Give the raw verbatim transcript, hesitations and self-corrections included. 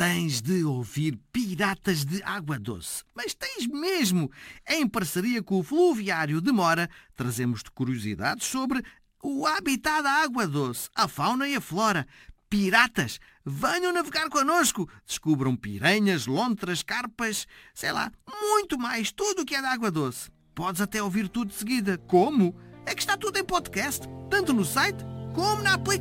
Tens de ouvir Piratas de Água Doce. Mas tens mesmo! Em parceria com o Fluviário de Mora, trazemos-te curiosidades sobre o habitat da água doce, a fauna e a flora. Piratas, venham navegar connosco. Descubram piranhas, lontras, carpas, sei lá, muito mais, tudo o que é da água doce. Podes até ouvir tudo de seguida. Como? É que está tudo em podcast, tanto no site como na aplicação.